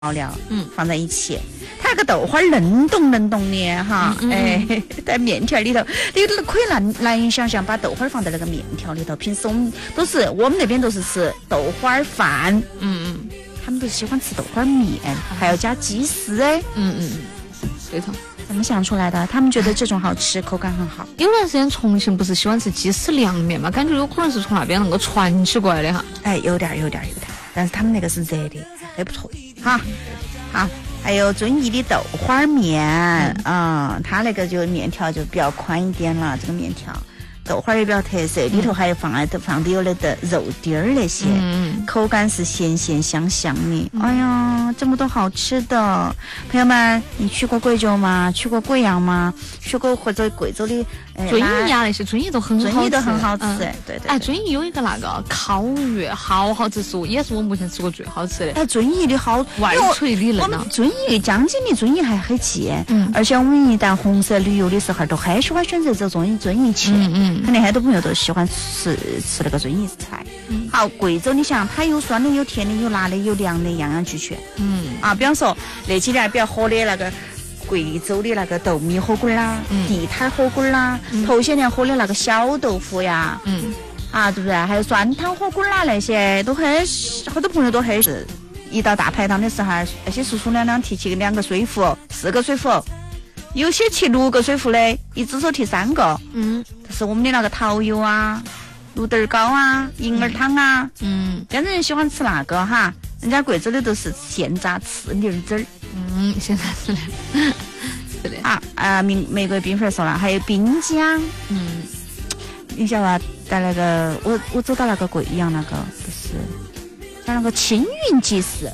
料，放在一起，它那个豆花嫩冻嫩冻的哈，在面条里头，你可以难以想象把豆花放在那个面条里头。平时我们那边都是吃豆花饭，他们都喜欢吃豆花面，还要加鸡丝哎， 对头。 怎么想出来的？他们觉得这种好吃，口感很好。 有段时间重庆不是喜欢吃鸡丝凉面嘛？感觉有可能是从那边能够传起过来的哈。 哎，有点，但是他们那个是热的，还不错哈。好，还有遵义的豆花面，它那个就面条就比较宽一点了，这个面条。豆花也比较特色，里头还有放的有那个肉丁儿那些，口感是咸咸香香的。哎呀，这么多好吃的，朋友们，你去过贵州吗？去过贵阳吗？去过或者贵州的遵义啊那些遵义都很好吃， 遵义都很好吃，对。 哎，遵义有一个那个烤鱼，好好吃，也是我目前吃过最好吃的。 哎，遵义的好外脆里嫩啊！ 遵义江津的遵义还很近，而且我们一旦红色旅游的时候，都很喜欢选择这遵义去。肯定很多朋友都喜欢吃那个遵义菜。好，贵州你想，它有酸的，有甜的，有辣的，有凉的，样样俱全。比方说那几年比较火的那个贵州的那个豆米火锅啦，地摊火锅啦，头些年火的那个小豆腐呀，对不对？还有酸汤火锅啦，那些都很，好多朋友都很是。一到大排档的时候，那些叔叔娘娘提起2个水壶、4个水壶。有些提6个水壶的，一只手提3个。但是我们的那个桃油啊、芦豆糕啊、银耳汤啊，边人喜欢吃那个哈。人家贵州的都是现榨赤梨汁儿。 现在是的，是的。 玫瑰冰粉说了，还有滨江。你晓得吧？在那个我走到那个贵阳那个不是，在那个青云集市。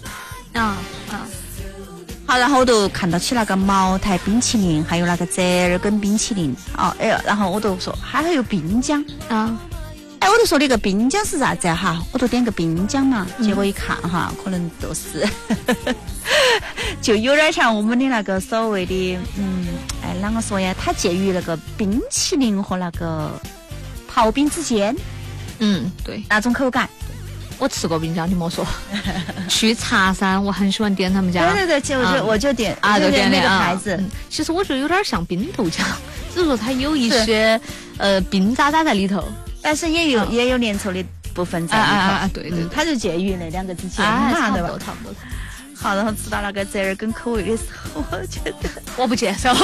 好，然后我都看到起那个茅台冰淇淋，还有那个折耳根冰淇淋。然后我都说还有滨江我都说那个滨江是啥子哈？我都点个滨江嘛，结果一看哈，可能都是就有点像我们的那个所谓的啷个说呀？它介于那个冰淇淋和那个刨冰之间。 对， 那种口感。 我吃过滨江，你莫说。去茶山，我很喜欢点他们家。 对，我就点就点那个牌子。 其实我觉得有点像冰豆浆，只是说它有一些冰渣渣在里头， 但是也有粘稠的部分在里头。对，它就介于那2个之间嘛，对吧？ 差不多。 好，然后吃到那个折耳根口味的时候，我觉得我不接受，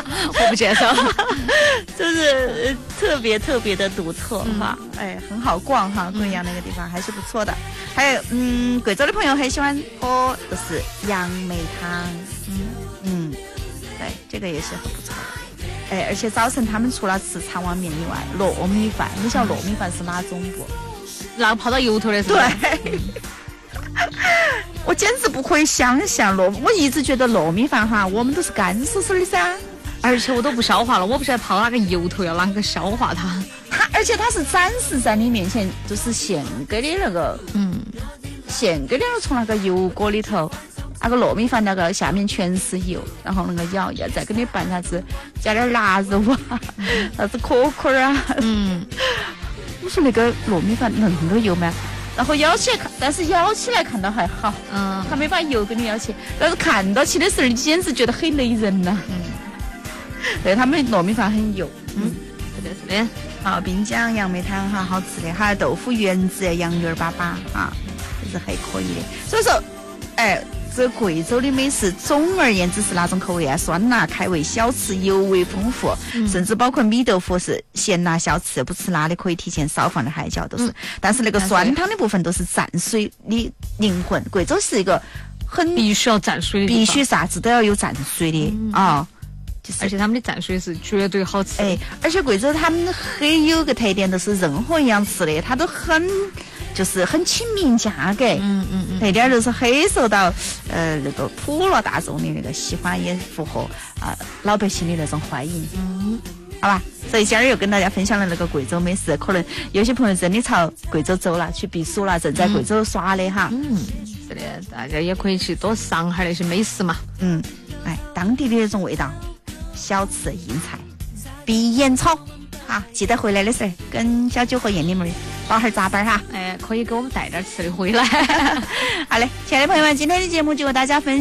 就是特别的独特哈，很好逛哈，贵阳那个地方还是不错的。还有贵州的朋友很喜欢喝就是杨梅汤，对，这个也是很不错的。而且早晨他们除了吃长旺面以外，糯米饭，你晓得糯米饭是哪种不？ 那个泡到油头的是吧？ 对。我简直不可以想象我一直觉得糯米饭哈，我们都是干湿湿的噻， 而且我都不消化了，我不晓得泡那个油头要啷个消化它。 而且它是展示在你面前，就是现给的那个，现给的从那个油锅里头，那个糯米饭那个下面全是油，然后那个舀再给你拌啥子，加点腊肉啊，啥子壳啊，我说那个糯米饭能够油吗？然后舀起来看，但是舀起来看到还好，他没把油给你舀起，但是看到起的时候，你简直觉得很累人呐。对，他们糯米饭很油。 是的。 好，滨江杨梅汤哈，好吃的，还有豆腐圆子、洋芋粑粑啊，这是还可以的。所以说，这贵州的美食总而言之是哪种口味啊？酸辣开胃小吃，油味丰富，甚至包括米豆腐是咸辣小吃，不吃辣的可以提前少放点海椒都是。但是那个酸汤的部分都是蘸水的灵魂。贵州是一个很必须要蘸水的， 必须啥子都要有蘸水的而且他们的蘸水是绝对好吃。 而且贵州他们很有个特点，就是任何一样吃的，它都很亲民价格。那点就是很受到那个普罗大众的那个喜欢，也符合老百姓的那种欢迎。好吧，所以今儿又跟大家分享了那个贵州美食，可能有些朋友真的朝贵州走了，去避暑了，正在贵州耍的哈。 是的，大家也可以去多尝下那些美食嘛。 当地的那种味道。小吃硬菜，鼻烟草，好，记得回来的时候跟小九和燕妮妹包哈杂板哈。 哎，可以给我们带点吃的回来。 好嘞，亲爱的朋友们，今天的节目就和大家分享。